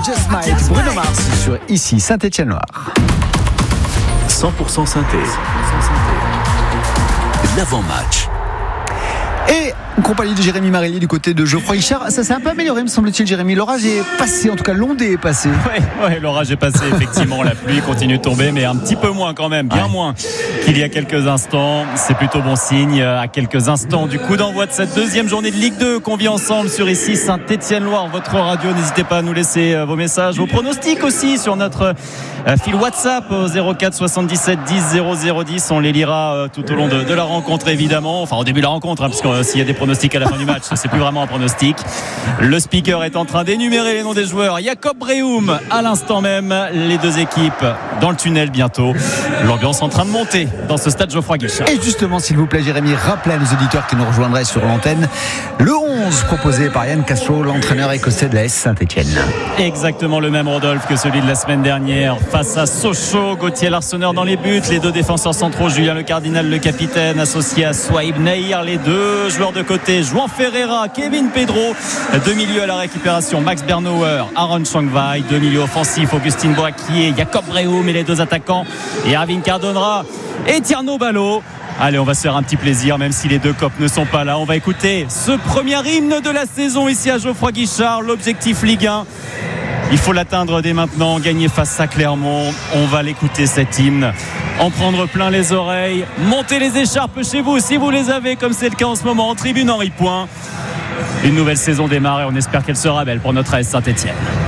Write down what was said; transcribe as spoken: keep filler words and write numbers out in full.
Just Mike, Bruno Mars sur ici Saint-Étienne-Loire. cent pour cent synthé. L'avant-match. Et en compagnie de Jérémy Marélier du côté de Geoffroy Guichard. Ça s'est un peu amélioré, me semble-t-il, Jérémy. L'orage est passé, en tout cas l'ondée est passée. Oui, ouais, l'orage est passé, effectivement. La pluie continue de tomber, mais un petit peu moins quand même, bien ouais. moins qu'il y a quelques instants. C'est plutôt bon signe. À quelques instants du coup d'envoi de cette deuxième journée de Ligue deux qu'on vit ensemble sur ici Saint-Étienne-Loire, votre radio. N'hésitez pas à nous laisser vos messages, vos pronostics aussi sur notre fil WhatsApp au zéro quatre soixante-dix-sept dix zéro zéro dix. On les lira tout au long de, de la rencontre, évidemment. Enfin, au début de la rencontre, hein, parce que euh, s'il y a des pronostics à la fin du match, c'est plus vraiment un pronostic. Le speaker est en train d'énumérer les noms des joueurs. Jacob Breum à l'instant même, les deux équipes dans le tunnel bientôt. L'ambiance en train de monter dans ce stade Geoffroy Guichard. Et justement, s'il vous plaît, Jérémy, rappelez à nos auditeurs qui nous rejoindraient sur l'antenne le onze proposé par Yann Castro, l'entraîneur écossais de la S Saint-Étienne. Exactement le même, Rodolphe, que celui de la semaine dernière face à Sochaux. Gauthier Larsonneur dans les buts, les deux défenseurs centraux, Julien Le Cardinal, le capitaine, associé à Souaib Nahir, les deux joueurs de côté, Juan Ferreira, Kevin Pedro, deux milieux à la récupération, Max Bernauer, Aaron Changwai, deux milieux offensifs, Augustin Boakier, Jacob Breum et les deux attaquants, et Erwin Cardonra et Tierno Ballo. Allez, on va se faire un petit plaisir, même si les deux copes ne sont pas là. On va écouter ce premier hymne de la saison ici à Geoffroy Guichard, l'objectif Ligue un. Il faut l'atteindre dès maintenant, gagner face à Clermont. On va l'écouter cet hymne, en prendre plein les oreilles, monter les écharpes chez vous si vous les avez, comme c'est le cas en ce moment en tribune Henri Point. Une nouvelle saison démarre et on espère qu'elle sera belle pour notre A S Saint-Étienne.